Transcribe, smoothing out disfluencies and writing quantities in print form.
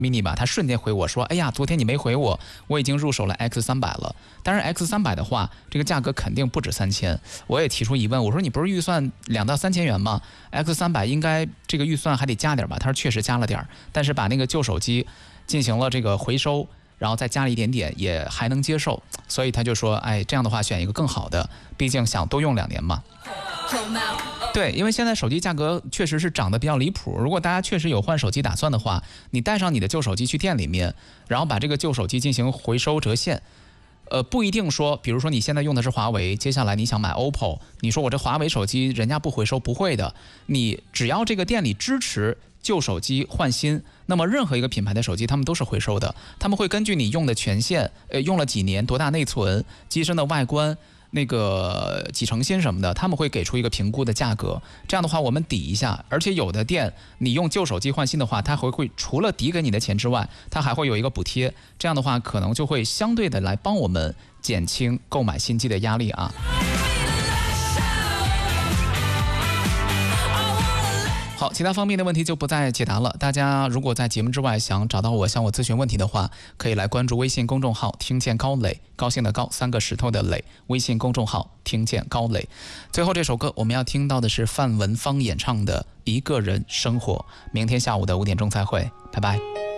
mini 吧，他瞬间回我说：“哎呀，昨天你没回我，我已经入手了 X300了。当然 X300的话，这个价格肯定不止3000。我也提出疑问，我说你不是预算2到3000元吗 ？X300应该这个预算还得加点吧？他说确实加了点，但是把那个旧手机进行了这个回收，然后再加了一点点，也还能接受。所以他就说，哎，这样的话选一个更好的，毕竟想多用2年嘛。”对，因为现在手机价格确实是涨得比较离谱。如果大家确实有换手机打算的话，你带上你的旧手机去店里面，然后把这个旧手机进行回收折现。不一定说，比如说你现在用的是华为，接下来你想买 OPPO， 你说我这华为手机人家不回收，不会的。你只要这个店里支持旧手机换新，那么任何一个品牌的手机他们都是回收的，他们会根据你用的权限，用了几年，多大内存，机身的外观。那个几成新什么的，他们会给出一个评估的价格。这样的话，我们抵一下。而且有的店，你用旧手机换新的话，它会除了抵给你的钱之外，它还会有一个补贴。这样的话，可能就会相对的来帮我们减轻购买新机的压力啊。好，其他方面的问题就不再解答了。大家如果在节目之外想找到我向我咨询问题的话，可以来关注微信公众号听见高磊，高兴的高，3个石头的磊，微信公众号听见高磊。最后这首歌我们要听到的是范文芳演唱的《一个人生活》。明天下午的5点钟再会，拜拜。